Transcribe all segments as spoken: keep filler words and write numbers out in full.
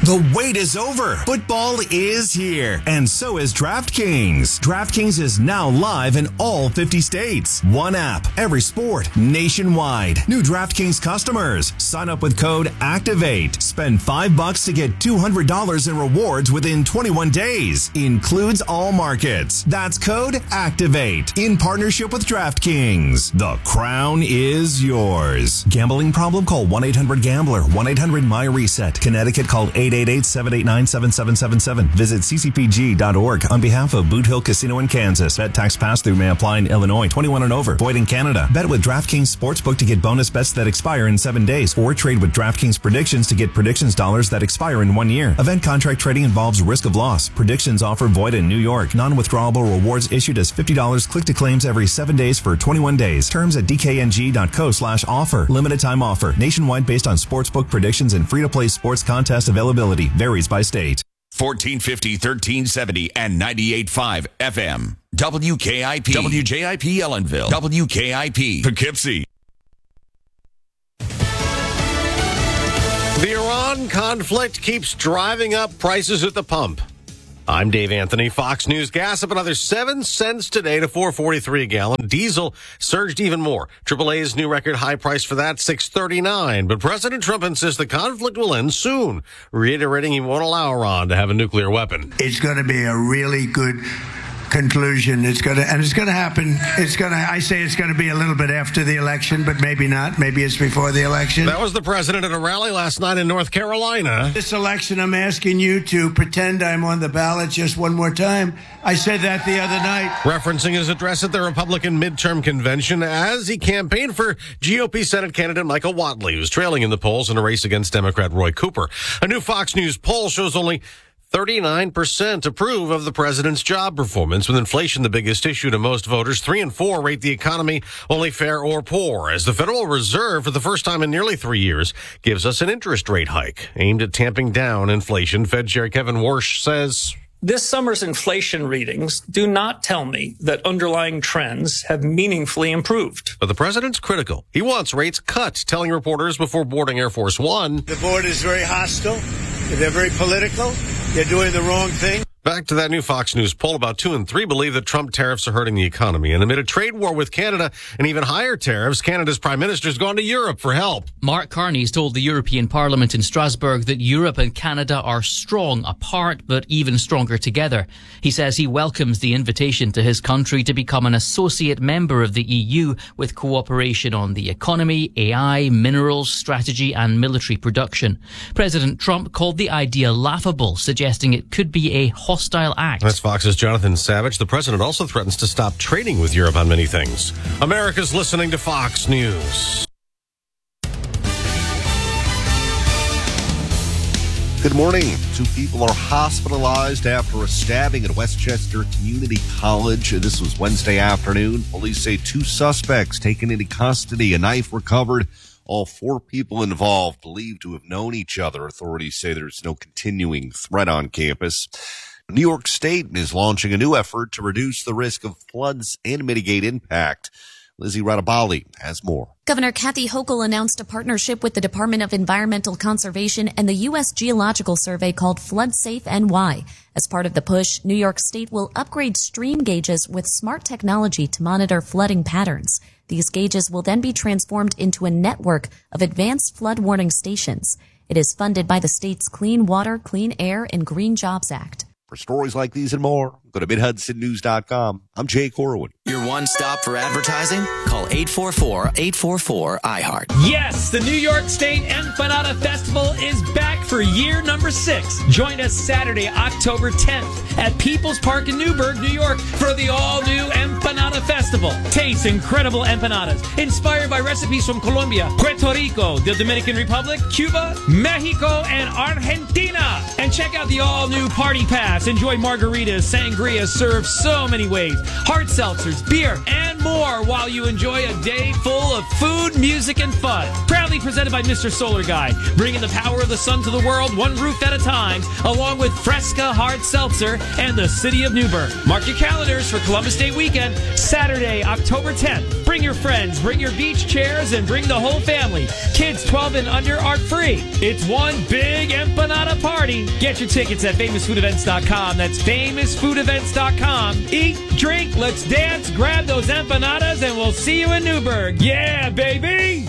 The wait is over. Football is here, and so is DraftKings. DraftKings is now live in all fifty states. One app, every sport, nationwide. New DraftKings customers. Sign up with code ACTIVATE. Spend five bucks to get two hundred dollars in rewards within twenty-one days. Includes all markets. That's code ACTIVATE. In partnership with DraftKings. The crown is yours. Gambling problem? Call one eight hundred gambler. one eight hundred my reset. Connecticut, call eight eight eight, seven eight nine, seven seven seven seven. Visit c c p g dot org on behalf of Boot Hill Casino in Kansas. Bet tax pass-through may apply in Illinois. twenty-one and over. Void in Canada. Bet with DraftKings Sportsbook to get bonus bets that expire in seven days. Or trade with DraftKings Predictions to get predictions dollars that expire in one year. Event contract trading involves risk of loss. Predictions offer void in New York. Non-withdrawable rewards issued as fifty dollars click to claims every seven days for twenty-one days. Terms at d k n g dot co slash offer. Limited time offer. Nationwide based on sportsbook predictions and free-to-play sports contest availability. Varies by state. fourteen fifty, thirteen seventy, and ninety-eight point five F M. W K I P. W J I P Ellenville. W K I P Poughkeepsie. The Iran conflict keeps driving up prices at the pump. I'm Dave Anthony. Fox News gas up another seven cents today to four forty-three a gallon. Diesel surged even more. triple A's new record high price for that, six thirty-nine. But President Trump insists the conflict will end soon, reiterating he won't allow Iran to have a nuclear weapon. It's going to be a really good conclusion. It's going to, and it's going to happen. It's going to, I say it's going to be a little bit after the election, but maybe not. Maybe it's before the election. That was the president at a rally last night in North Carolina. This election, I'm asking you to pretend I'm on the ballot just one more time. I said that the other night. Referencing his address at the Republican midterm convention as he campaigned for G O P Senate candidate Michael Whatley, who's trailing in the polls in a race against Democrat Roy Cooper. A new Fox News poll shows only thirty-nine percent approve of the president's job performance, with inflation the biggest issue to most voters. Three and four rate the economy only fair or poor, as the Federal Reserve, for the first time in nearly three years, gives us an interest rate hike aimed at tamping down inflation. Fed Chair Kevin Warsh says, this summer's inflation readings do not tell me that underlying trends have meaningfully improved. But the president's critical. He wants rates cut, telling reporters before boarding Air Force One. The board is very hostile. They're very political. They're doing the wrong thing. Back to that new Fox News poll, about two and three believe that Trump tariffs are hurting the economy. And amid a trade war with Canada and even higher tariffs, Canada's prime minister's gone to Europe for help. Mark Carney's told the European Parliament in Strasbourg that Europe and Canada are strong apart, but even stronger together. He says he welcomes the invitation to his country to become an associate member of the E U with cooperation on the economy, A I, minerals, strategy and military production. President Trump called the idea laughable, suggesting it could be a hostile act. That's Fox's Jonathan Savage. The president also threatens to stop trading with Europe on many things. America's listening to Fox News. Good morning. Two people are hospitalized after a stabbing at Westchester Community College. This was Wednesday afternoon. Police say two suspects taken into custody, a knife recovered. All four people involved believed to have known each other. Authorities say there's no continuing threat on campus. New York State is launching a new effort to reduce the risk of floods and mitigate impact. Lizzie Radabali has more. Governor Kathy Hochul announced a partnership with the Department of Environmental Conservation and the U S Geological Survey called Flood Safe N Y. As part of the push, New York State will upgrade stream gauges with smart technology to monitor flooding patterns. These gauges will then be transformed into a network of advanced flood warning stations. It is funded by the state's Clean Water, Clean Air, and Green Jobs Act. For stories like these and more, go to mid hudson news dot com. I'm Jay Corwin. Your one stop for advertising? Call eight four four, eight four four, I heart. Yes, the New York State Empanada Festival is back for year number six. Join us Saturday, October tenth at People's Park in Newburgh, New York for the all-new Empanada Festival. Taste incredible empanadas inspired by recipes from Colombia, Puerto Rico, the Dominican Republic, Cuba, Mexico, and Argentina. And check out the all-new Party Pass. Enjoy margaritas, sangria served so many ways, hard seltzers, beer, and more while you enjoy a day full of food, music, and fun. Proudly presented by Mister Solar Guy, bringing the power of the sun to the world one roof at a time, along with Fresca Hard Seltzer and the City of Newburgh. Mark your calendars for Columbus Day weekend, Saturday, October tenth. Bring your friends, bring your beach chairs, and bring the whole family. Kids twelve and under are free. It's one big empanada party. Get your tickets at famous food events dot com. That's famous food events dot com. Eat, drink, let's dance, grab those empanadas, and we'll see you in Newburgh. Yeah, baby!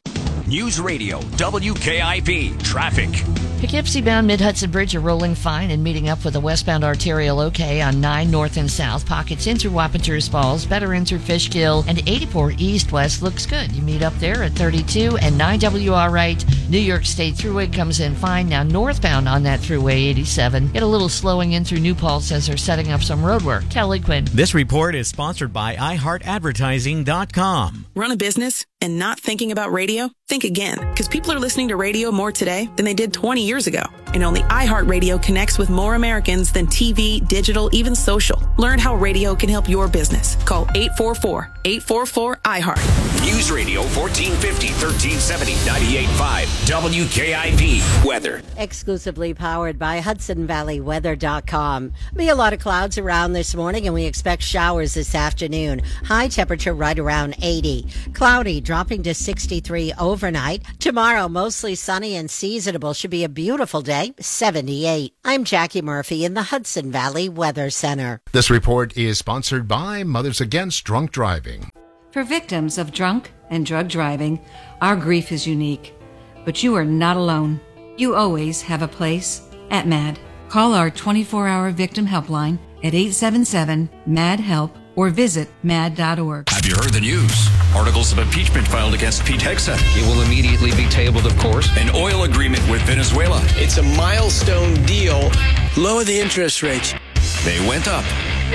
News Radio, W K I P, traffic. Poughkeepsie-bound Mid-Hudson Bridge are rolling fine and meeting up with a westbound arterial okay on nine north and south. Pockets in through Wappingers Falls, better in through Fishkill, and eighty-four east-west looks good. You meet up there at thirty-two and nine W all right. New York State Thruway comes in fine. Now northbound on that Thruway eighty-seven. Get a little slowing in through New Paltz as they're setting up some road work. Kelly Quinn. This report is sponsored by i heart advertising dot com. Run a business and not thinking about radio? Think again, because people are listening to radio more today than they did twenty years ago. And only iHeartRadio connects with more Americans than T V, digital, even social. Learn how radio can help your business. Call eight four four, eight four four, I heart. News Radio fourteen fifty, thirteen seventy, ninety-eight point five, W K I P weather. Exclusively powered by Hudson Valley Weather dot com. Be a lot of clouds around this morning, and we expect showers this afternoon. High temperature right around eighty. Cloudy, dropping to sixty-three overnight. Tomorrow, mostly sunny and seasonable. Should be a beautiful day, seventy-eight. I'm Jackie Murphy in the Hudson Valley Weather Center. This report is sponsored by Mothers Against Drunk Driving. For victims of drunk and drug driving, our grief is unique. But you are not alone. You always have a place at MAD. Call our twenty-four hour victim helpline at eight seven seven, M A D, HELP or visit mad dot org. Have you heard the news? Articles of impeachment filed against Pete Hegseth. It will immediately be tabled, of course. An oil agreement with Venezuela. It's a milestone deal. Lower the interest rates. They went up.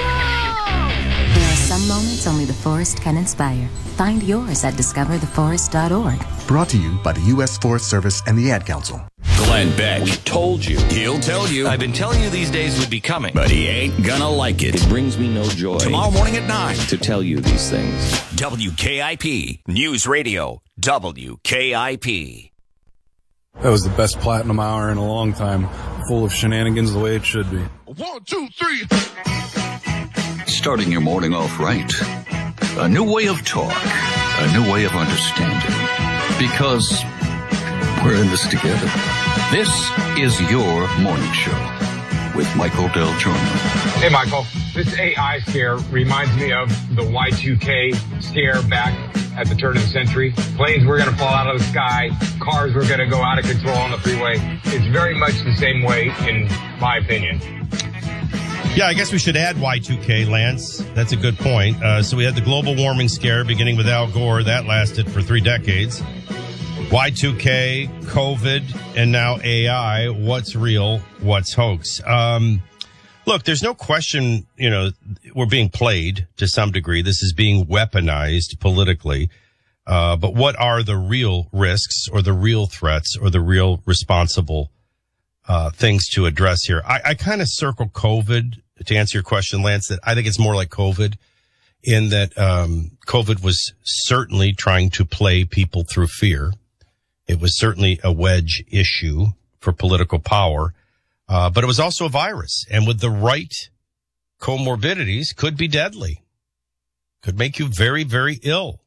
There are some moments only the forest can inspire. Find yours at discover the forest dot org. Brought to you by the U S Forest Service and the Ad Council. Glenn Beck. We told you. He'll tell you. I've been telling you these days would be coming. But he ain't gonna like it. It brings me no joy. Tomorrow morning at nine. To tell you these things. W K I P. News Radio. W K I P. That was the best platinum hour in a long time. Full of shenanigans the way it should be. One, two, three. Starting your morning off right. A new way of talk. A new way of understanding. Because we're in this together. This is your morning show with Michael Del Giorno. Hey, Michael. This A I scare reminds me of the Y two K scare back at the turn of the century. Planes were going to fall out of the sky. Cars were going to go out of control on the freeway. It's very much the same way, in my opinion. Yeah, I guess we should add Y two K, Lance. That's a good point. Uh, so we had the global warming scare beginning with Al Gore. That lasted for three decades. Y two K, COVID, and now A I. What's real? What's hoax? Um, look, there's no question, you know, we're being played to some degree. This is being weaponized politically. Uh, but what are the real risks or the real threats or the real responsible uh, things to address here? I, I kind of circle COVID to answer your question, Lance, that I think it's more like COVID in that um, COVID was certainly trying to play people through fear. It was certainly a wedge issue for political power, uh, but it was also a virus. And with the right comorbidities, could be deadly, could make you very, very ill.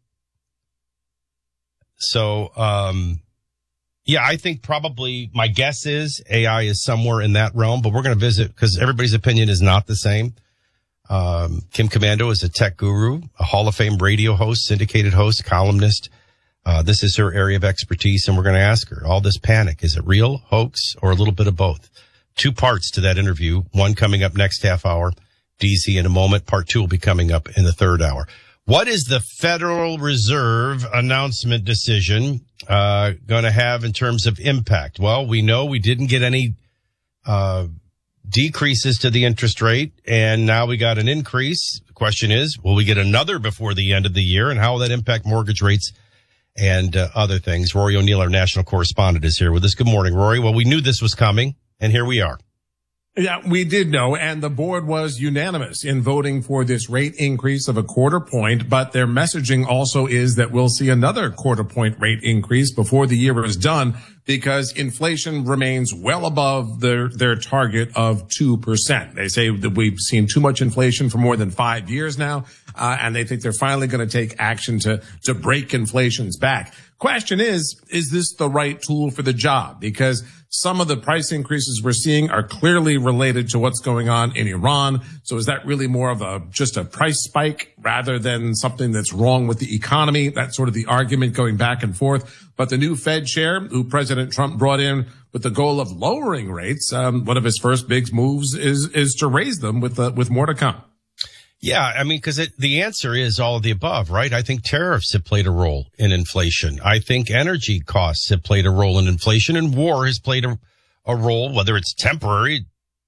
So, um, yeah, I think probably my guess is A I is somewhere in that realm, but we're going to visit because everybody's opinion is not the same. Um, Kim Komando is a tech guru, a Hall of Fame radio host, syndicated host, columnist. Uh, this is her area of expertise, and we're going to ask her, all this panic, is it real, hoax, or a little bit of both? Two parts to that interview, one coming up next half hour, D Z in a moment. Part two will be coming up in the third hour. What is the Federal Reserve announcement decision uh going to have in terms of impact? Well, we know we didn't get any uh decreases to the interest rate, and now we got an increase. The question is, will we get another before the end of the year, and how will that impact mortgage rates and uh, other things? Rory O'Neill, our national correspondent, is here with us. Good morning, Rory. Well, we knew this was coming, and here we are. Yeah, we did know, and the board was unanimous in voting for this rate increase of a quarter point, but their messaging also is that we'll see another quarter point rate increase before the year is done because inflation remains well above their, their target of two percent. They say that we've seen too much inflation for more than five years now, uh, and they think they're finally going to take action to, to break inflation's back. Question is, is this the right tool for the job? Because some of the price increases we're seeing are clearly related to what's going on in Iran. So is that really more of a just a price spike rather than something that's wrong with the economy? That's sort of the argument going back and forth. But the new Fed chair, who President Trump brought in with the goal of lowering rates, um, one of his first big moves is is to raise them with uh, with more to come. Yeah, I mean, because the answer is all of the above, right? I think tariffs have played a role in inflation. I think energy costs have played a role in inflation, and war has played a, a role, whether it's temporary,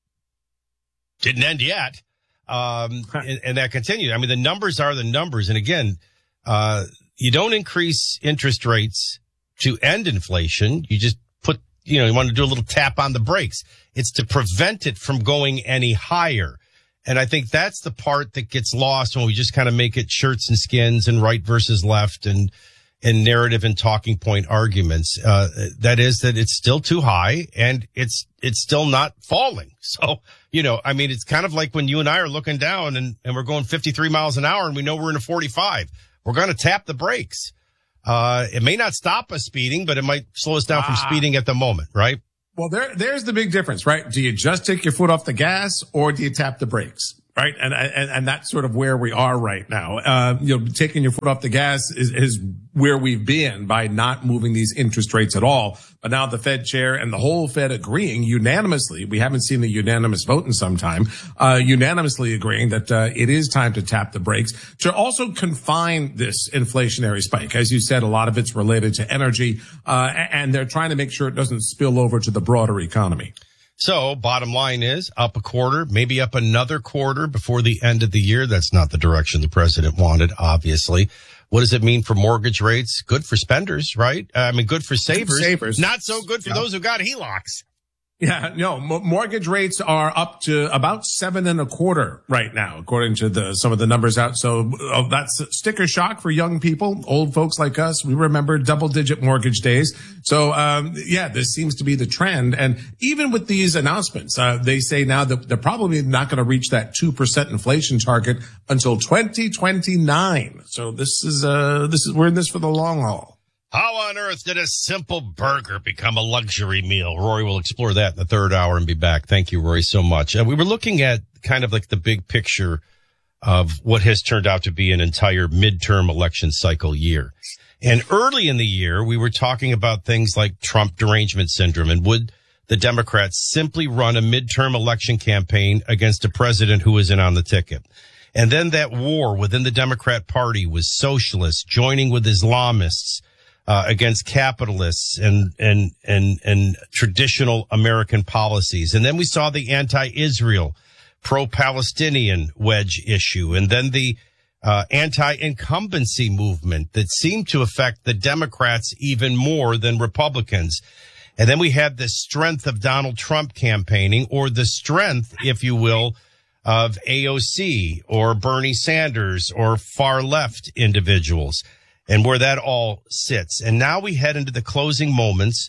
didn't end yet, um, and, and that continues. I mean, the numbers are the numbers. And again, uh, you don't increase interest rates to end inflation. You just put, you know, you want to do a little tap on the brakes. It's to prevent it from going any higher. And I think that's the part that gets lost when we just kind of make it shirts and skins and right versus left and, and narrative and talking point arguments. Uh, that is that it's still too high and it's, it's still not falling. So, you know, I mean, it's kind of like when you and I are looking down and, and we're going fifty-three miles an hour and we know we're in a forty-five. We're going to tap the brakes. Uh, it may not stop us speeding, but it might slow us down ah. from speeding at the moment, right? Well, there, there's the big difference, right? Do you just take your foot off the gas or do you tap the brakes? Right. And, and, and that's sort of where we are right now. Uh, you know, taking your foot off the gas is, is where we've been by not moving these interest rates at all. But now the Fed chair and the whole Fed agreeing unanimously, we haven't seen a unanimous vote in some time, uh, unanimously agreeing that, uh, it is time to tap the brakes to also confine this inflationary spike. As you said, a lot of it's related to energy, uh, and they're trying to make sure it doesn't spill over to the broader economy. So bottom line is up a quarter, maybe up another quarter before the end of the year. That's not the direction the president wanted, obviously. What does it mean for mortgage rates? Good for spenders, right? I mean, good for savers. Savers. Not so good for yeah. those who got H E L O Cs. Yeah, no, m- mortgage rates are up to about seven and a quarter right now, according to the, some of the numbers out. So uh, that's sticker shock for young people, old folks like us. We remember double digit mortgage days. So, um, yeah, this seems to be the trend. And even with these announcements, uh, they say now that they're probably not going to reach that two percent inflation target until twenty twenty-nine. So this is, uh, this is, we're in this for the long haul. How on earth did a simple burger become a luxury meal? Rory will explore that in the third hour and be back. Thank you, Rory, so much. Uh, we were looking at kind of like the big picture of what has turned out to be an entire midterm election cycle year. And early in the year, we were talking about things like Trump derangement syndrome and would the Democrats simply run a midterm election campaign against a president who was in on the ticket. And then that war within the Democrat Party was socialists joining with Islamists Uh, against capitalists and, and, and, and traditional American policies. And then we saw the anti-Israel, pro-Palestinian wedge issue. And then the, uh, anti-incumbency movement that seemed to affect the Democrats even more than Republicans. And then we had the strength of Donald Trump campaigning, or the strength, if you will, of A O C or Bernie Sanders or far left individuals, and where that all sits. And now we head into the closing moments.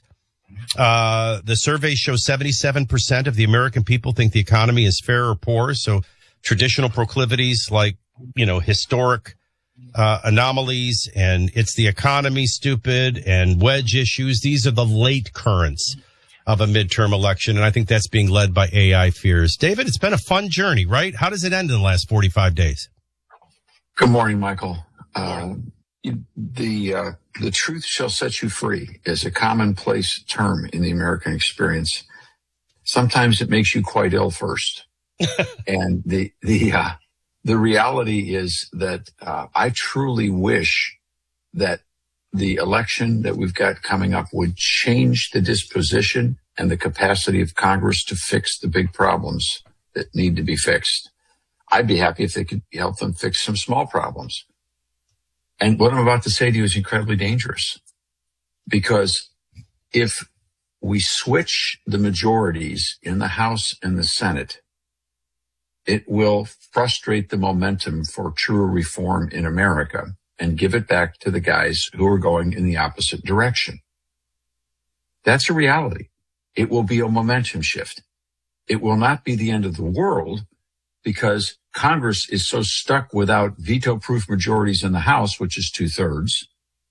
Uh, the surveys show seventy-seven percent of the American people think the economy is fair or poor. So traditional proclivities like, you know, historic, uh, anomalies and it's the economy stupid and wedge issues. These are the late currents of a midterm election. And I think that's being led by A I fears. David, it's been a fun journey, right? How does it end in the last forty-five days? Good morning, Michael. Uh, The, uh, the truth shall set you free is a commonplace term in the American experience. Sometimes it makes you quite ill first. And the, the, uh, the reality is that, uh, I truly wish that the election that we've got coming up would change the disposition and the capacity of Congress to fix the big problems that need to be fixed. I'd be happy if they could help them fix some small problems. And what I'm about to say to you is incredibly dangerous, because if we switch the majorities in the House and the Senate, it will frustrate the momentum for true reform in America and give it back to the guys who are going in the opposite direction. That's a reality. It will be a momentum shift. It will not be the end of the world because Congress is so stuck without veto-proof majorities in the House, which is two-thirds,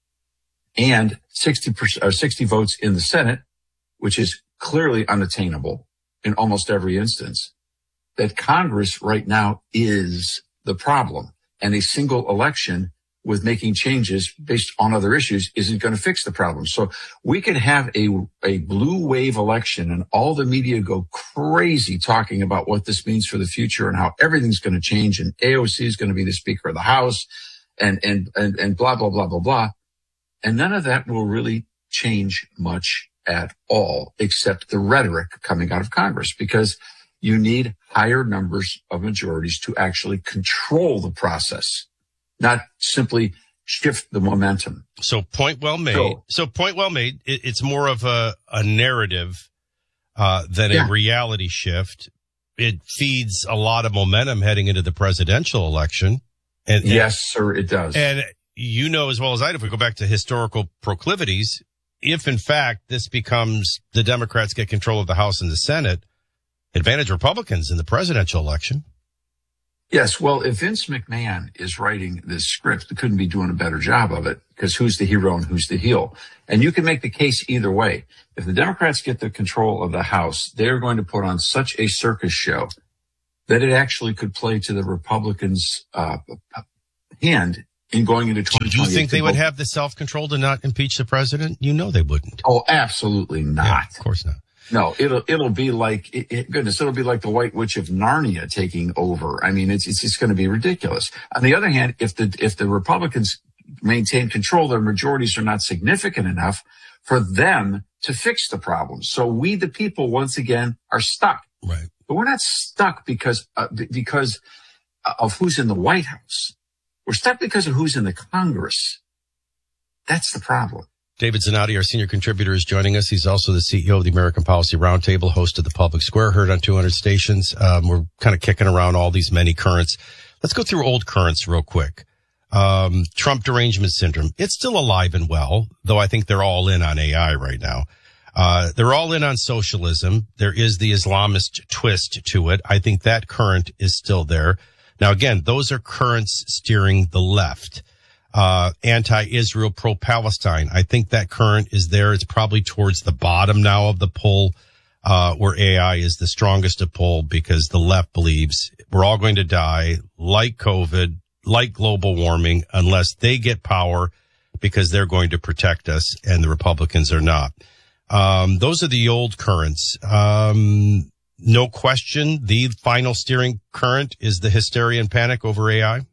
and sixty percent, or sixty votes in the Senate, which is clearly unattainable in almost every instance, that Congress right now is the problem. And a single election with making changes based on other issues isn't going to fix the problem. So we could have a, a blue wave election and all the media go crazy talking about what this means for the future and how everything's going to change and A O C is going to be the Speaker of the House and, and, and, and blah, blah, blah, blah, blah. And none of that will really change much at all, except the rhetoric coming out of Congress, because you need higher numbers of majorities to actually control the process, not simply shift the momentum. So point well made. So, so point well made. It, it's more of a, a narrative uh, than yeah. a reality shift. It feeds a lot of momentum heading into the presidential election. And, and yes, sir, it does. And you know as well as I do, if we go back to historical proclivities, if in fact this becomes the Democrats get control of the House and the Senate, advantage Republicans in the presidential election. Yes, well, if Vince McMahon is writing this script, he couldn't be doing a better job of it, because who's the hero and who's the heel? And you can make the case either way. If the Democrats get the control of the House, they're going to put on such a circus show that it actually could play to the Republicans' uh, hand in going into twenty twenty. Do you think they would have the self-control to not impeach the president? You know they wouldn't. Oh, absolutely not. Yeah, of course not. No, it'll it'll be like it, it, goodness, it'll be like the White Witch of Narnia taking over. I mean, it's it's just going to be ridiculous. On the other hand, if the if the Republicans maintain control, their majorities are not significant enough for them to fix the problem. So we, the people, once again, are stuck. Right. But we're not stuck because uh, because of who's in the White House. We're stuck because of who's in the Congress. That's the problem. David Zanotti, our senior contributor, is joining us. He's also the C E O of the American Policy Roundtable, host of the Public Square, heard on two hundred stations. Um, we're kind of kicking around all these many currents. Let's go through old currents real quick. Um, Trump derangement syndrome. It's still alive and well, though I think they're all in on A I right now. Uh, they're all in on socialism. There is the Islamist twist to it. I think that current is still there. Now, again, those are currents steering the left. Uh, anti-Israel, pro-Palestine. I think that current is there. It's probably towards the bottom now of the poll, uh, where A I is the strongest to pull, because the left believes we're all going to die, like COVID, like global warming, unless they get power, because they're going to protect us and the Republicans are not. Um, those are the old currents. Um, no question, the final steering current is the hysteria and panic over A I.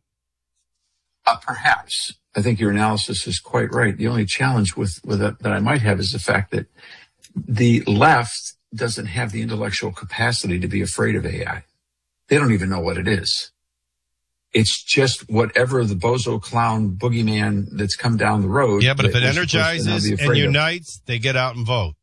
Uh, perhaps. I think your analysis is quite right. The only challenge with, with that, that I might have is the fact that the left doesn't have the intellectual capacity to be afraid of A I. They don't even know what it is. It's just whatever the bozo clown boogeyman that's come down the road. Yeah, but if it energizes and unites, of. They get out and vote.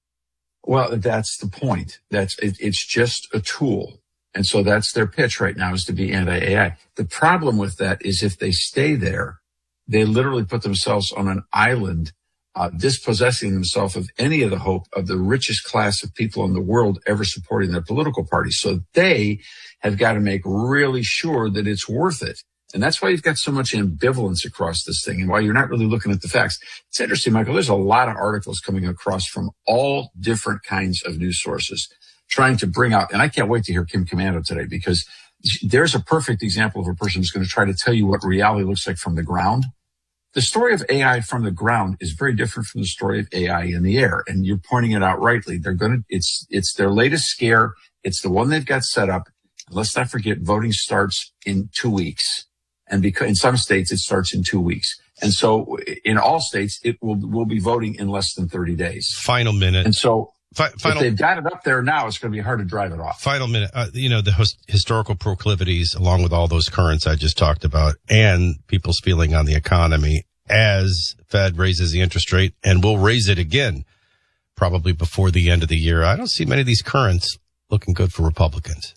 Well, that's the point. That's it, it's just a tool. And so that's their pitch right now, is to be anti-A I. The problem with that is if they stay there, they literally put themselves on an island, uh, dispossessing themselves of any of the hope of the richest class of people in the world ever supporting their political party. So they have got to make really sure that it's worth it. And that's why you've got so much ambivalence across this thing, and why you're not really looking at the facts. It's interesting, Michael, there's a lot of articles coming across from all different kinds of news sources trying to bring out, and I can't wait to hear Kim Komando today, because there's a perfect example of a person who's going to try to tell you what reality looks like from the ground. The story of A I from the ground is very different from the story of A I in the air. And you're pointing it out rightly. They're going to, it's, it's their latest scare. It's the one they've got set up. Let's not forget, voting starts in two weeks. And because in some states, it starts in two weeks. And so in all states, it will, will be voting in less than thirty days. Final minute. And so, Fi- final, if they've got it up there now, it's going to be hard to drive it off. Final minute. Uh, you know, the hos- historical proclivities, along with all those currents I just talked about, and people's feeling on the economy as Fed raises the interest rate and will raise it again probably before the end of the year. I don't see many of these currents looking good for Republicans.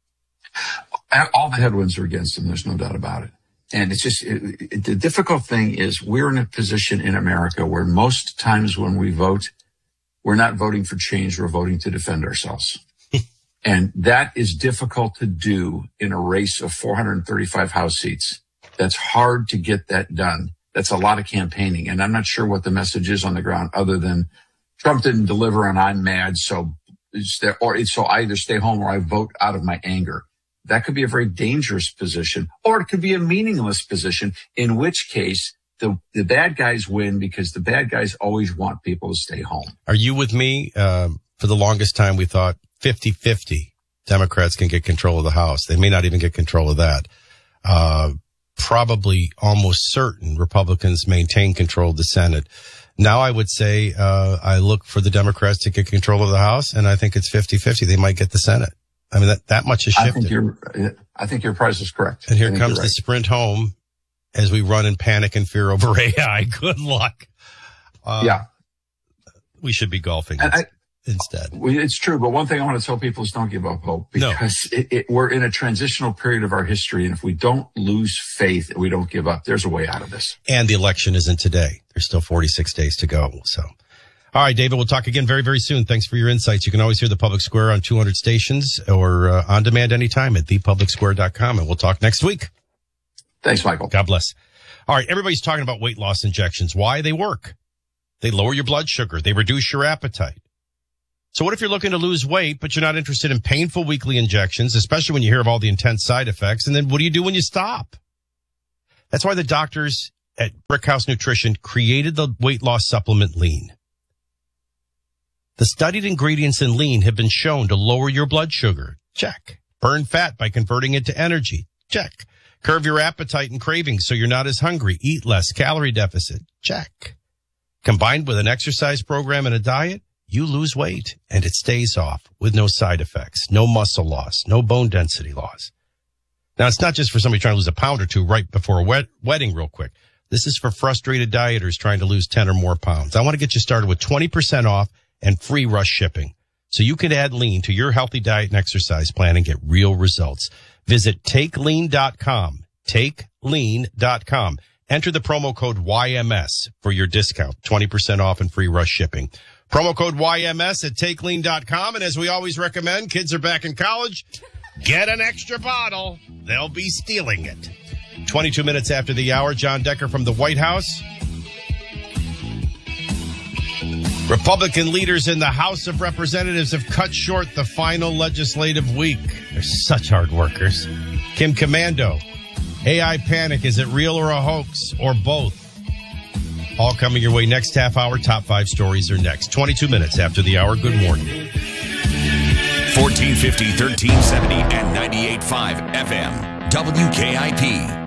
All the headwinds are against them. There's no doubt about it. And it's just, it, it, the difficult thing is we're in a position in America where most times when we vote, we're not voting for change. We're voting to defend ourselves. And that is difficult to do in a race of four hundred thirty-five House seats. That's hard to get that done. That's a lot of campaigning. And I'm not sure what the message is on the ground other than Trump didn't deliver and I'm mad. So, it's there, or it's so I either stay home or I vote out of my anger. That could be a very dangerous position, or it could be a meaningless position, in which case the, the bad guys win because the bad guys always want people to stay home. Are you with me? Um, for the longest time, we thought fifty-fifty Democrats can get control of the House. They may not even get control of that. Uh, probably almost certain Republicans maintain control of the Senate. Now I would say, uh, I look for the Democrats to get control of the House, and I think it's fifty-fifty. They might get the Senate. I mean, that, that much has shifted. I think your, I think your price is correct. And here comes right. the sprint home as we run in panic and fear over A I. Good luck. Uh, yeah. We should be golfing and I, instead. It's true. But one thing I want to tell people is don't give up hope, because no. it, it, we're in a transitional period of our history. And if we don't lose faith and we don't give up, there's a way out of this. And the election isn't today. There's still forty-six days to go. So. All right, David, we'll talk again very, very soon. Thanks for your insights. You can always hear the Public Square on two hundred stations or uh, on demand anytime at the public square dot com. And we'll talk next week. Thanks, Michael. God bless. All right, everybody's talking about weight loss injections. Why? They work. They lower your blood sugar. They reduce your appetite. So what if you're looking to lose weight, but you're not interested in painful weekly injections, especially when you hear of all the intense side effects? And then what do you do when you stop? That's why the doctors at Brickhouse Nutrition created the weight loss supplement Lean. The studied ingredients in Lean have been shown to lower your blood sugar. Check. Burn fat by converting it to energy. Check. Curb your appetite and cravings so you're not as hungry. Eat less. Calorie deficit. Check. Combined with an exercise program and a diet, you lose weight and it stays off with no side effects, no muscle loss, no bone density loss. Now, it's not just for somebody trying to lose a pound or two right before a wed- wedding real quick. This is for frustrated dieters trying to lose ten or more pounds. I want to get you started with twenty percent off and free rush shipping, so you can add Lean to your healthy diet and exercise plan and get real results. Visit take lean dot com, take lean dot com. Enter the promo code Y M S for your discount, twenty percent off and free rush shipping. Promo code Y M S at take lean dot com. And as we always recommend, kids are back in college. Get an extra bottle. They'll be stealing it. twenty-two minutes after the hour, John Decker from the White House. Republican leaders in the House of Representatives have cut short the final legislative week. They're such hard workers. Kim Commando, A I panic, is it real or a hoax, or both? All coming your way next half hour. Top five stories are next. twenty-two minutes after the hour. Good morning. fourteen fifty, thirteen seventy, and ninety-eight point five F M. W K I P.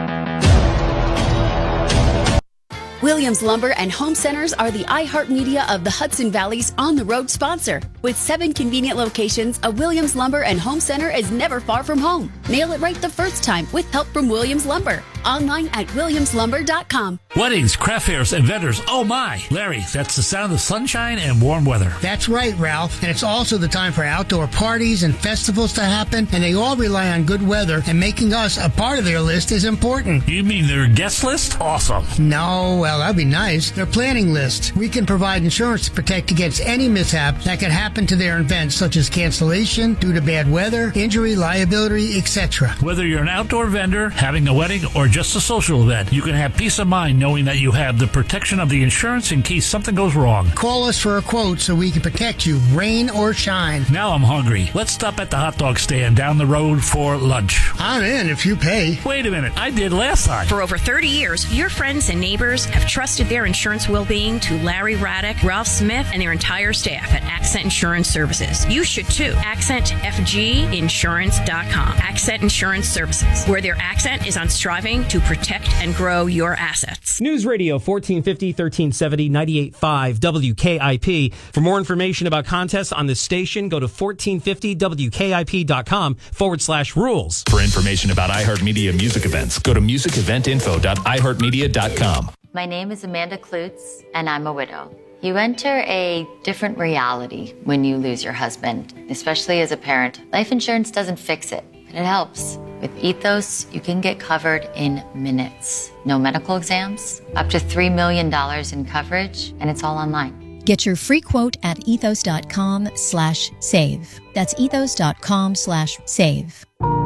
Williams Lumber and Home Centers are the iHeartMedia of the Hudson Valley's on-the-road sponsor. With seven convenient locations, a Williams Lumber and Home Center is never far from home. Nail it right the first time with help from Williams Lumber. Online at williams lumber dot com. Weddings, craft fairs, and vendors. Oh my! Larry, that's the sound of sunshine and warm weather. That's right, Ralph. And it's also the time for outdoor parties and festivals to happen, and they all rely on good weather, and making us a part of their list is important. You mean their guest list? Awesome. No, well, that'd be nice. Their planning list. We can provide insurance to protect against any mishap that could happen to their events, such as cancellation due to bad weather, injury, liability, et cetera. Whether you're an outdoor vendor, having a wedding, or just a social event, you can have peace of mind knowing that you have the protection of the insurance in case something goes wrong. Call us for a quote so we can protect you, rain or shine. Now I'm hungry. Let's stop at the hot dog stand down the road for lunch. I'm in if you pay. Wait a minute. I did last time. For over thirty years, your friends and neighbors have trusted their insurance well-being to Larry Raddick, Ralph Smith, and their entire staff at Accent Insurance Services. You should too. accent f g insurance dot com. Accent Insurance Services, where their accent is on striving to protect and grow your assets. News Radio fourteen fifty, thirteen seventy, ninety-eight point five W K I P. For more information about contests on this station, go to fourteen fifty W K I P dot com forward slash rules. For information about iHeartMedia music events, go to music event info dot i heart media dot com. My name is Amanda Klutz, and I'm a widow. You enter a different reality when you lose your husband, especially as a parent. Life insurance doesn't fix it, but it helps. With Ethos, you can get covered in minutes. No medical exams, up to three million dollars in coverage, and it's all online. Get your free quote at ethos.com slash save. That's ethos.com slash save.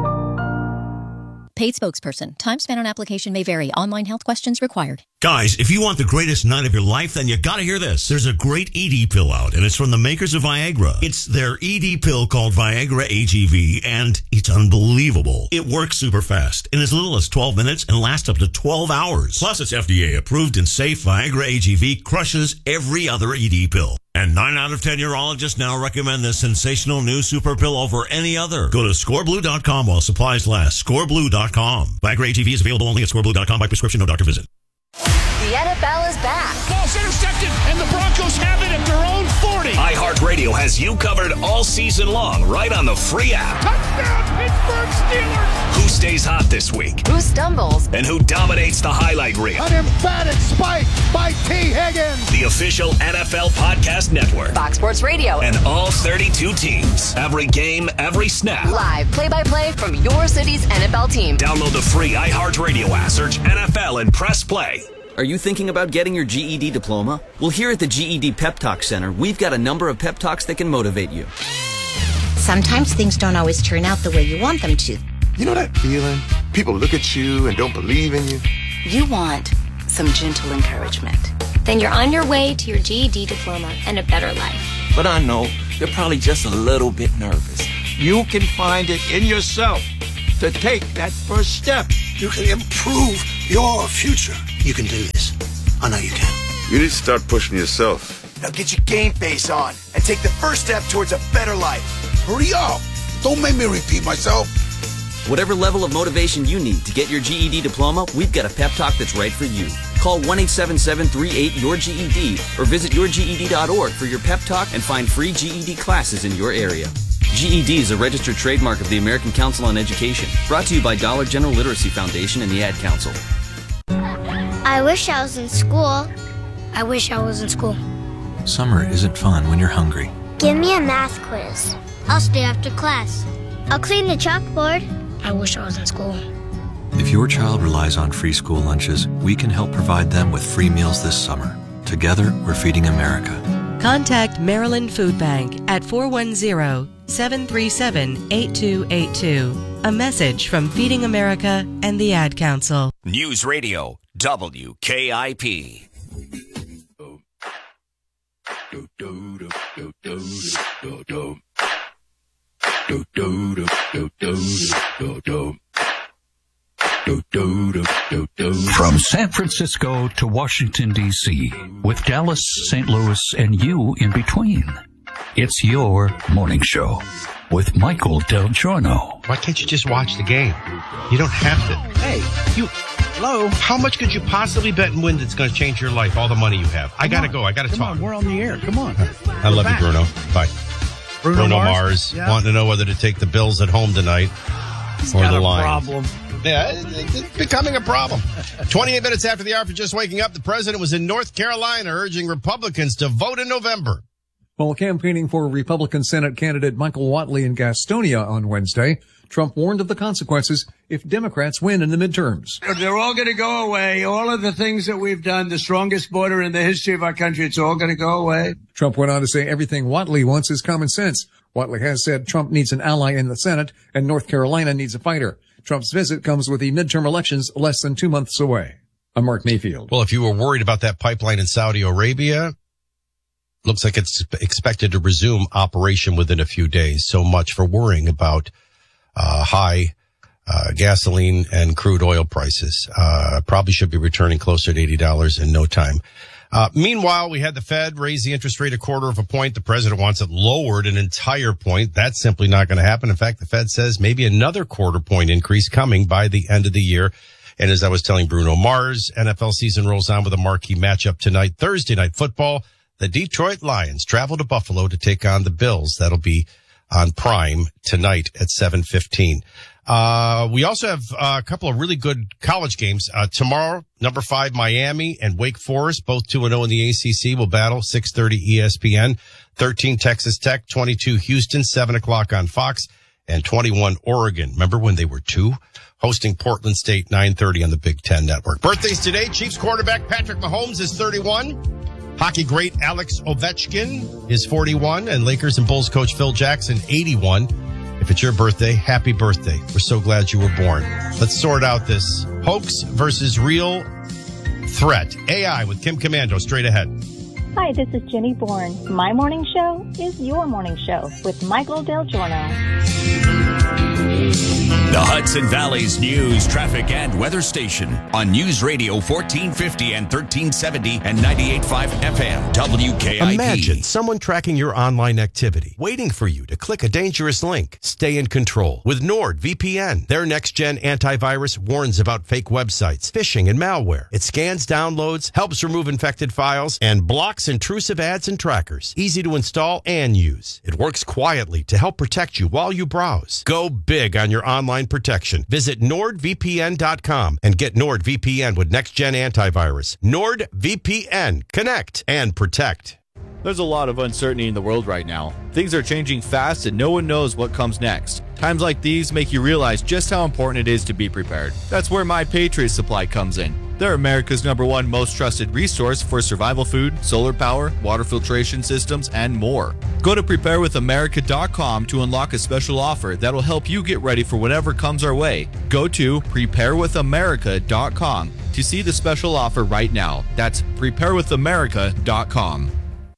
Paid spokesperson. Time spent on application may vary. Online health questions required. Guys, if you want the greatest night of your life, then you gotta hear this. There's a great E D pill out, and it's from the makers of Viagra. It's their E D pill called Viagra A G V, and it's unbelievable. It works super fast, in as little as twelve minutes, and lasts up to twelve hours. Plus, it's F D A approved and safe. Viagra A G V crushes every other E D pill. And nine out of ten urologists now recommend this sensational new super pill over any other. Go to score blue dot com while supplies last. score blue dot com. Viagra A G V is available only at score blue dot com by prescription, no doctor visit. The N F L is back. Ball's intercepted, and the Broncos have it at their own forty. iHeartRadio has you covered all season long, right on the free app. Touchdown, Pittsburgh Steelers. Who stays hot this week? Who stumbles? And who dominates the highlight reel? An emphatic spike by T. Higgins. The official N F L podcast network. Fox Sports Radio. And all thirty-two teams. Every game, every snap. Live play-by-play from your city's N F L team. Download the free iHeartRadio app. Search N F L and press play. Are you thinking about getting your G E D diploma? Well, here at the G E D Pep Talk Center, we've got a number of pep talks that can motivate you. Sometimes things don't always turn out the way you want them to. You know that feeling? People look at you and don't believe in you. You want some gentle encouragement. Then you're on your way to your G E D diploma and a better life. But I know you're probably just a little bit nervous. You can find it in yourself to take that first step. You can improve your future. You can do this. I know you can. You need to start pushing yourself. Now get your game face on and take the first step towards a better life. Hurry up. Don't make me repeat myself. Whatever level of motivation you need to get your G E D diploma, we've got a pep talk that's right for you. Call one eight seven seven three eight Y O U R G E D or visit your G E D dot org for your pep talk and find free G E D classes in your area. G E D is a registered trademark of the American Council on Education. Brought to you by Dollar General Literacy Foundation and the Ad Council. I wish I was in school. I wish I was in school. Summer isn't fun when you're hungry. Give me a math quiz. I'll stay after class. I'll clean the chalkboard. I wish I was in school. If your child relies on free school lunches, we can help provide them with free meals this summer. Together, we're feeding America. Contact Maryland Food Bank at four one zero, seven three seven, eight two eight two. A message from Feeding America and the Ad Council. News Radio, W K I P. From San Francisco to Washington, D C, with Dallas, Saint Louis, and you in between, it's your morning show with Michael Del Giorno. Why can't you just watch the game? You don't have to. Hey, you... Hello? How much could you possibly bet and win that's going to change your life, all the money you have? I got to go. I got to talk. On, we're on the air. Come on. I love you, Bruno. Bye. Bruno, Bruno Mars, Mars yeah. wanting to know whether to take the Bills at home tonight He's or got the a Lions. Problem. Yeah, it's becoming a problem. twenty-eight minutes after the hour for just waking up, the president was in North Carolina urging Republicans to vote in November. While campaigning for Republican Senate candidate Michael Whatley in Gastonia on Wednesday, Trump warned of the consequences if Democrats win in the midterms. They're all going to go away. All of the things that we've done, the strongest border in the history of our country, it's all going to go away. Trump went on to say everything Whatley wants is common sense. Whatley has said Trump needs an ally in the Senate and North Carolina needs a fighter. Trump's visit comes with the midterm elections less than two months away. I'm Mark Mayfield. Well, if you were worried about that pipeline in Saudi Arabia, looks like it's expected to resume operation within a few days. So much for worrying about uh high uh gasoline and crude oil prices. Uh probably should be returning closer to eighty dollars in no time. Uh meanwhile, we had the Fed raise the interest rate a quarter of a point. The president wants it lowered an entire point. That's simply not going to happen. In fact, the Fed says maybe another quarter point increase coming by the end of the year. And as I was telling Bruno Mars, N F L season rolls on with a marquee matchup tonight. Thursday night football. The Detroit Lions travel to Buffalo to take on the Bills. That'll be on Prime tonight at seven fifteen. Uh, we also have uh, a couple of really good college games. Uh, tomorrow, number five, Miami and Wake Forest, both two and oh in the A C C, will battle, six thirty E S P N. thirteen, Texas Tech, twenty-two, Houston, seven o'clock on Fox, and twenty-one, Oregon. Remember when they were two? Hosting Portland State, nine thirty on the Big Ten Network. Birthdays today, Chiefs quarterback Patrick Mahomes is thirty-one. Hockey great Alex Ovechkin is forty-one, and Lakers and Bulls coach Phil Jackson, eighty-one. If it's your birthday, happy birthday. We're so glad you were born. Let's sort out this hoax versus real threat. A I with Kim Commando, straight ahead. Hi, this is Jenny Bourne. My morning show is your morning show with Michael Del Giorno. The Hudson Valley's news, traffic, and weather station on News Radio fourteen fifty and thirteen seventy and ninety-eight point five F M W K I P. Imagine someone tracking your online activity, waiting for you to click a dangerous link. Stay in control with NordVPN. Their next-gen antivirus warns about fake websites, phishing, and malware. It scans downloads, helps remove infected files, and blocks intrusive ads and trackers. Easy to install and use. It works quietly to help protect you while you browse. Go big on your online protection. Visit Nord V P N dot com and get NordVPN with next-gen antivirus. NordVPN. Connect and protect. There's a lot of uncertainty in the world right now. Things are changing fast and no one knows what comes next. Times like these make you realize just how important it is to be prepared. That's where My Patriot Supply comes in. They're America's number one most trusted resource for survival food, solar power, water filtration systems, and more. Go to prepare with america dot com to unlock a special offer that'll help you get ready for whatever comes our way. Go to prepare with america dot com to see the special offer right now. That's prepare with america dot com.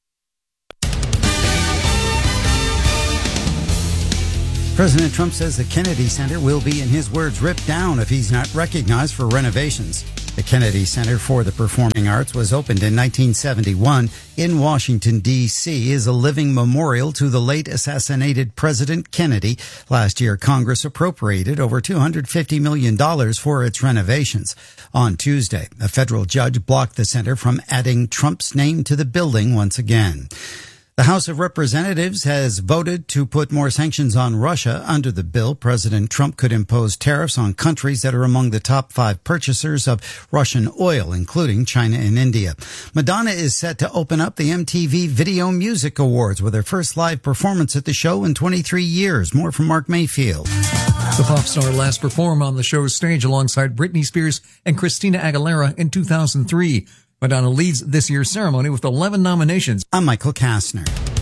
President Trump says the Kennedy Center will be, in his words, ripped down if he's not recognized for renovations. The Kennedy Center for the Performing Arts was opened in nineteen seventy-one in Washington, D C, is a living memorial to the late assassinated President Kennedy. Last year, Congress appropriated over two hundred fifty million dollars for its renovations. On Tuesday, a federal judge blocked the center from adding Trump's name to the building once again. The House of Representatives has voted to put more sanctions on Russia. Under the bill, President Trump could impose tariffs on countries that are among the top five purchasers of Russian oil, including China and India. Madonna is set to open up the M T V Video Music Awards with her first live performance at the show in twenty-three years. More from Mark Mayfield. The pop star last performed on the show's stage alongside Britney Spears and Christina Aguilera in two thousand three. Madonna leads this year's ceremony with eleven nominations. I'm Michael Kastner.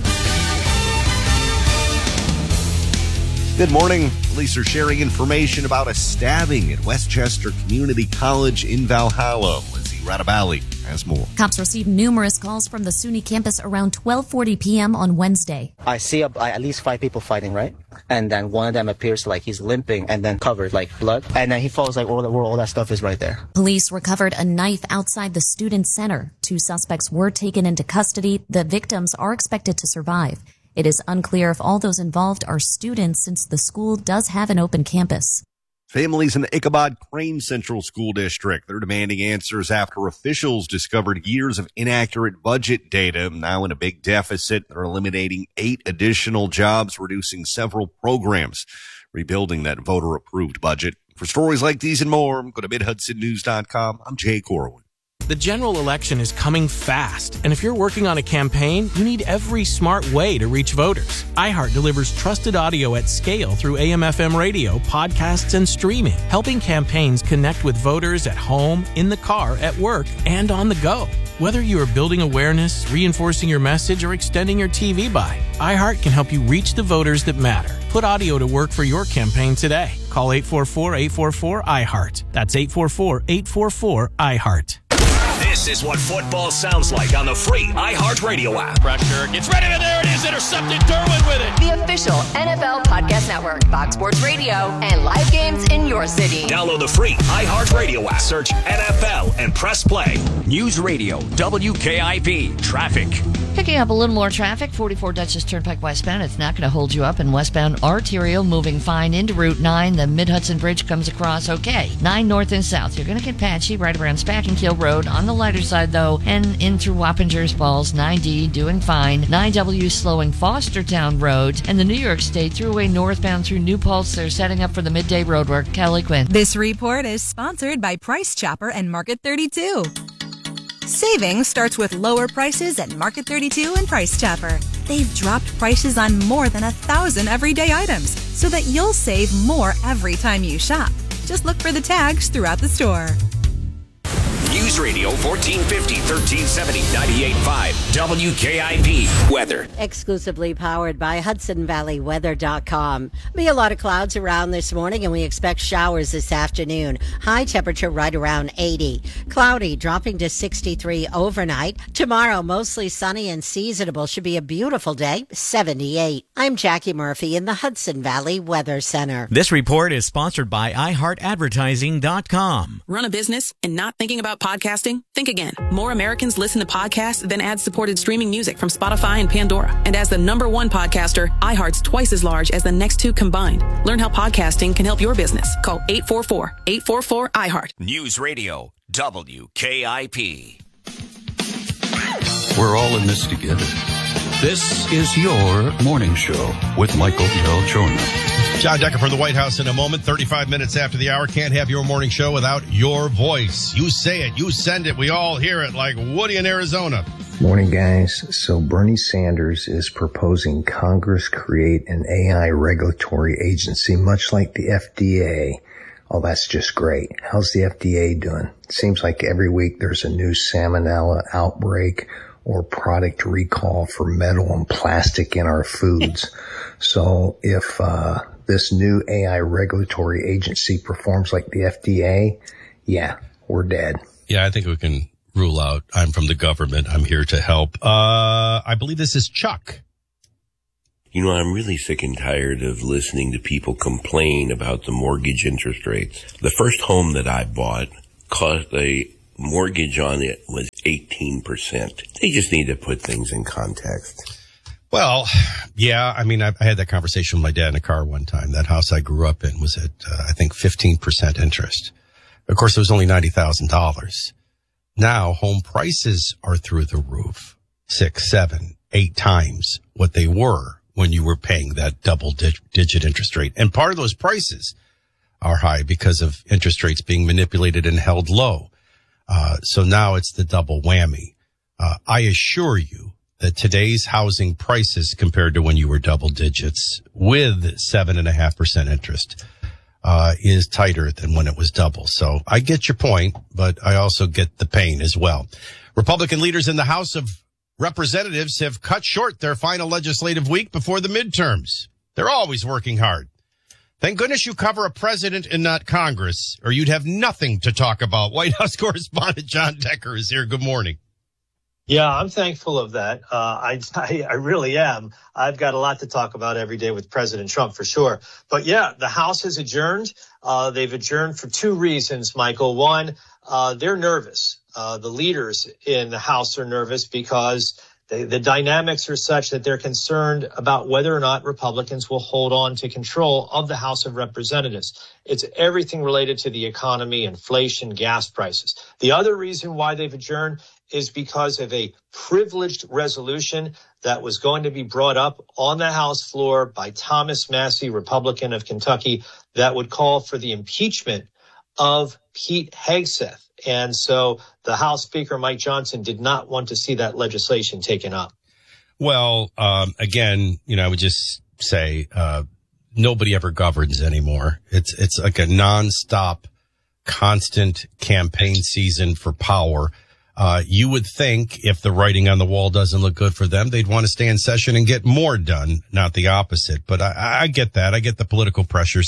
Good morning. Police are sharing information about a stabbing at Westchester Community College in Valhalla. Lizzie Radabali has more. Cops received numerous calls from the SUNY campus around twelve forty p.m. on Wednesday. I see a, at least five people fighting, right? And then one of them appears like he's limping and then covered like blood. And then he falls like all, the, all that stuff is right there. Police recovered a knife outside the student center. Two suspects were taken into custody. The victims are expected to survive. It is unclear if all those involved are students since the school does have an open campus. Families in the Ichabod Crane Central School District, they're demanding answers after officials discovered years of inaccurate budget data. Now in a big deficit, they're eliminating eight additional jobs, reducing several programs, rebuilding that voter-approved budget. For stories like these and more, go to mid hudson news dot com. I'm Jay Corwin. The general election is coming fast, and if you're working on a campaign, you need every smart way to reach voters. iHeart delivers trusted audio at scale through A M F M radio, podcasts, and streaming, helping campaigns connect with voters at home, in the car, at work, and on the go. Whether you are building awareness, reinforcing your message, or extending your T V buy, iHeart can help you reach the voters that matter. Put audio to work for your campaign today. Call eight four four, eight four four, I heart. That's eight four four, eight four four, I heart. This is what football sounds like on the free iHeartRadio app. Pressure gets ready, and there it is, intercepted. Derwin with it. The official N F L Podcast Network, Fox Sports Radio, and live games in your city. Download the free iHeartRadio app. Search N F L and press play. News Radio W K I P traffic. Picking up a little more traffic, forty-four Dutchess Turnpike westbound. It's not going to hold you up. And westbound arterial moving fine into Route nine. The Mid-Hudson Bridge comes across okay. nine north and south. You're going to get patchy right around Spackenkill Road. On the lighter side, though, and in through Wappingers Falls. nine D doing fine. nine W slowing Fostertown Road. And the New York State Thruway North northbound through New Paltz. They're setting up for the midday roadwork. Kelly Quinn. This report is sponsored by Price Chopper and Market thirty-two. Savings starts with lower prices at Market thirty-two and Price Chopper. They've dropped prices on more than a thousand everyday items so that you'll save more every time you shop. Just look for the tags throughout the store. News Radio fourteen fifty, thirteen seventy, ninety-eight point five W K I P weather. Exclusively powered by Hudson Valley Weather dot com. Be a lot of clouds around this morning, and we expect showers this afternoon. High temperature right around eighty. Cloudy, dropping to sixty-three overnight. Tomorrow, mostly sunny and seasonable. Should be a beautiful day, seventy-eight. I'm Jackie Murphy in the Hudson Valley Weather Center. This report is sponsored by i heart advertising dot com. Run a business and not thinking about podcasting? Think again. More Americans listen to podcasts than ad-supported streaming music from Spotify and Pandora. And as the number one podcaster, iHeart's twice as large as the next two combined. Learn how podcasting can help your business. Call eight four four, eight four four, iHeart. News Radio W K I P. We're all in this together. This is your morning show with Michael Del Giorno. John Decker from the White House in a moment. thirty-five minutes after the hour. Can't have your morning show without your voice. You say it. You send it. We all hear it like Woody in Arizona. Morning, guys. So Bernie Sanders is proposing Congress create an A I regulatory agency, much like the F D A. Oh, that's just great. How's the F D A doing? Seems like every week there's a new salmonella outbreak or product recall for metal and plastic in our foods. So if uh this new A I regulatory agency performs like the F D A, yeah, we're dead. Yeah, I think we can rule out I'm from the government. I'm here to help. Uh I believe this is Chuck. You know, I'm really sick and tired of listening to people complain about the mortgage interest rates. The first home that I bought cost a mortgage on it was eighteen percent. They just need to put things in context. Well, yeah, I mean, I, I had that conversation with my dad in a car one time. That house I grew up in was at, uh, I think, fifteen percent interest. Of course, it was only ninety thousand dollars. Now, home prices are through the roof, six, seven, eight times what they were when you were paying that double-digit interest rate. And part of those prices are high because of interest rates being manipulated and held low. Uh, so now it's the double whammy. Uh, I assure you that today's housing prices compared to when you were double digits with seven and a half percent interest, uh, is tighter than when it was double. So I get your point, but I also get the pain as well. Republican leaders in the House of Representatives have cut short their final legislative week before the midterms. They're always working hard. Thank goodness you cover a president and not Congress, or you'd have nothing to talk about. White House correspondent John Decker is here. Good morning. Yeah, I'm thankful of that. Uh, I, I, I really am. I've got a lot to talk about every day with President Trump for sure. But yeah, the House has adjourned. Uh, they've adjourned for two reasons, Michael. One, uh, they're nervous. Uh, the leaders in the House are nervous because they, the dynamics are such that they're concerned about whether or not Republicans will hold on to control of the House of Representatives. It's everything related to the economy, inflation, gas prices. The other reason why they've adjourned is because of a privileged resolution that was going to be brought up on the House floor by Thomas Massie, Republican of Kentucky, that would call for the impeachment of Pete Hegseth. And so the House Speaker, Mike Johnson, did not want to see that legislation taken up. Well, um, again, you know, I would just say uh, nobody ever governs anymore. It's it's like a nonstop, constant campaign season for power. Uh, you would think if the writing on the wall doesn't look good for them, they'd want to stay in session and get more done, not the opposite. But I, I get that. I get the political pressures.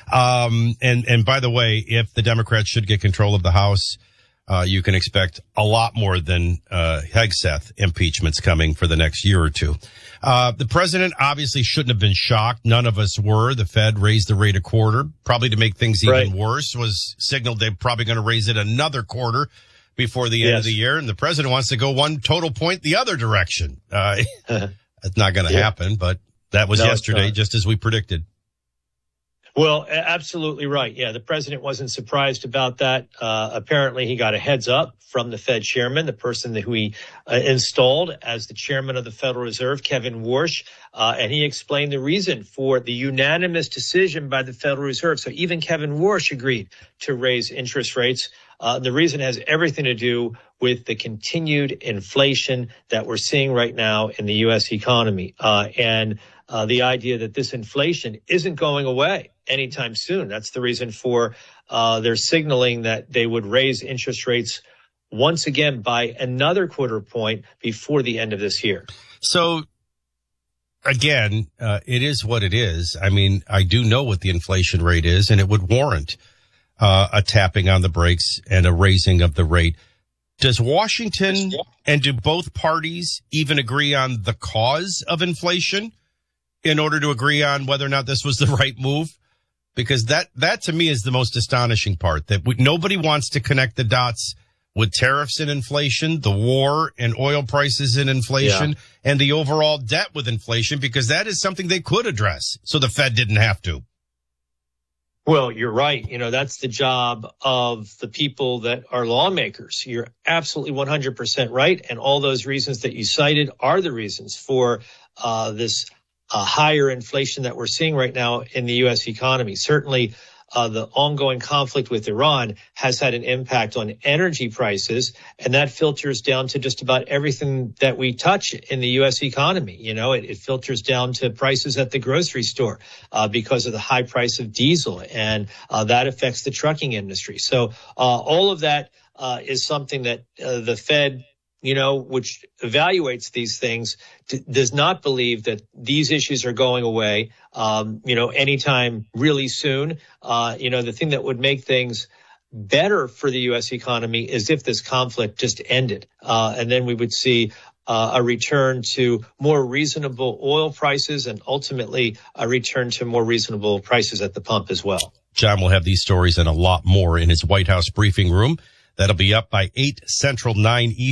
Um, and, and by the way, if the Democrats should get control of the House, uh, you can expect a lot more than, uh, Hegseth impeachments coming for the next year or two. Uh, the president obviously shouldn't have been shocked. None of us were. The Fed raised the rate a quarter, probably to make things even right. worse, was signaled they're probably going to raise it another quarter before the end yes. of the year, and the president wants to go one total point the other direction. Uh, it's not going to yeah. happen, but that was no, yesterday, just as we predicted. Well, absolutely right. Yeah, the president wasn't surprised about that. Uh, apparently, he got a heads up from the Fed chairman, the person who he uh, installed as the chairman of the Federal Reserve, Kevin Warsh, uh, and he explained the reason for the unanimous decision by the Federal Reserve. So even Kevin Warsh agreed to raise interest rates. Uh, the reason has everything to do with the continued inflation that we're seeing right now in the U S economy, uh, and uh, the idea that this inflation isn't going away anytime soon. That's the reason for uh, their signaling that they would raise interest rates once again by another quarter point before the end of this year. So, again, uh, it is what it is. I mean, I do know what the inflation rate is, and it would warrant uh, a tapping on the brakes and a raising of the rate. Does Washington and do both parties even agree on the cause of inflation in order to agree on whether or not this was the right move? Because that, that to me is the most astonishing part, that we, nobody wants to connect the dots with tariffs and inflation, the war and oil prices and inflation, yeah. and the overall debt with inflation, because that is something they could address. So the Fed didn't have to. Well, you're right. You know, that's the job of the people that are lawmakers. You're absolutely one hundred percent right. And all those reasons that you cited are the reasons for uh, this uh, higher inflation that we're seeing right now in the U S economy. Certainly, uh, the ongoing conflict with Iran has had an impact on energy prices, and that filters down to just about everything that we touch in the U S economy. You know, it, it filters down to prices at the grocery store uh, because of the high price of diesel, and uh, that affects the trucking industry. So uh, all of that uh, is something that uh, the Fed, you know, which evaluates these things, d- does not believe that these issues are going away, um, you know, anytime really soon. Uh, you know, the thing that would make things better for the U S economy is if this conflict just ended, uh, and then we would see uh, a return to more reasonable oil prices and ultimately a return to more reasonable prices at the pump as well. John will have these stories and a lot more in his White House briefing room. That'll be up by eight Central, nine Eastern.